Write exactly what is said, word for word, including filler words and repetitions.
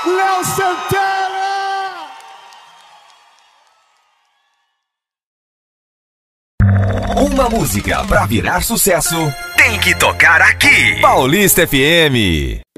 Léo Santana! Uma música pra virar sucesso tem que tocar aqui. Paulista F M.